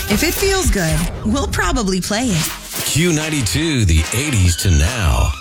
If it feels good, we'll probably play it. Q92, the 80s to now.